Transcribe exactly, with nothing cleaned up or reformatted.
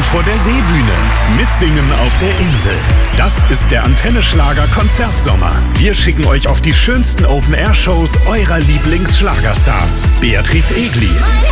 vor der Seebühne, mitsingen auf der Insel. Das ist der Antenne Schlager Konzertsommer. Wir schicken euch auf die schönsten Open-Air-Shows eurer Lieblingsschlagerstars. Beatrice Egli,